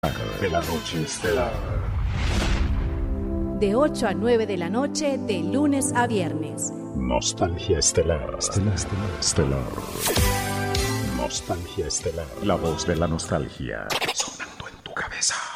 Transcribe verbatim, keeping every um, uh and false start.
de la noche estelar. De ocho a nueve de la noche, de lunes a viernes. Nostalgia estelar. Estelar, estelar, estelar. Nostalgia estelar. La voz de la nostalgia. Sonando en tu cabeza.